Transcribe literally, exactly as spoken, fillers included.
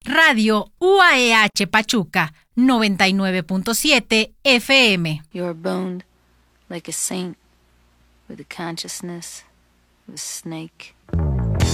Radio U A E H Pachuca, noventa y nueve punto siete F M. You're boned like a saint with the consciousness of a snake.